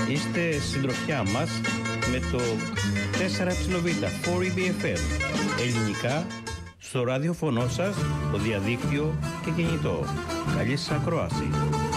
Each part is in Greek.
Είστε συντροφιά μας με το 4XVita 4EBFM ελληνικά στο ραδιοφωνό σας, το διαδίκτυο και κινητό. Καλή σας ακρόαση.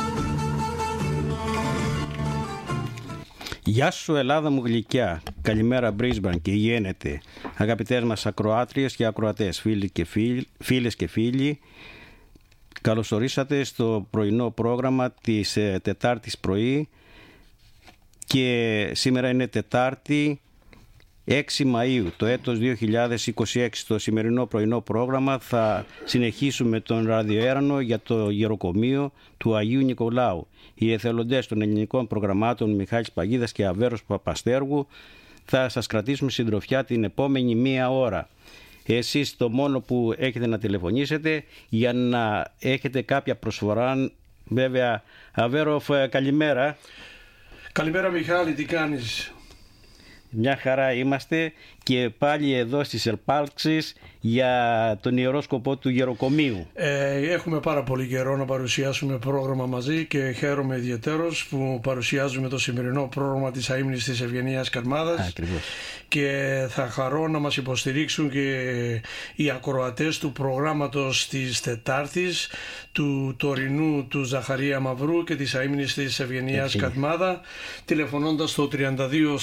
Γεια σου Ελλάδα μου γλυκιά, καλημέρα Brisbane και γένετε, αγαπητές μας ακροάτριες και ακροατές, φίλες και φίλοι. Καλωσορίσατε στο πρωινό πρόγραμμα της Τετάρτης πρωί και σήμερα είναι Τετάρτη 6 Μαΐου το έτος 2026. Στο σημερινό πρωινό πρόγραμμα θα συνεχίσουμε τον ραδιοέρανο για το γεροκομείο του Αγίου Νικολάου. Οι εθελοντές των ελληνικών προγραμμάτων Μιχάλης Παγίδας και Αβέρος Παπαστέργου θα σας κρατήσουμε συντροφιά την επόμενη μία ώρα. Εσείς το μόνο που έχετε να τηλεφωνήσετε για να έχετε κάποια προσφορά, βέβαια. Αβέροφ, καλημέρα. Καλημέρα Μιχάλη, τι κάνεις? Μια χαρά είμαστε και πάλι εδώ στις Ερπάλξεις για τον ιερό σκοπό του γεροκομείου. Έχουμε πάρα πολύ καιρό να παρουσιάσουμε πρόγραμμα μαζί και χαίρομαι ιδιαιτέρως που παρουσιάζουμε το σημερινό πρόγραμμα της Αείμνης της Ευγενίας Καρμάδας. Ακριβώς. Και θα χαρώ να μας υποστηρίξουν και οι ακροατές του προγράμματος της Τετάρτης, του τωρινού του Ζαχαρία Μαυρού και της Αείμνης της Ευγενίας Καρμάδα, τηλεφωνώντας στο 32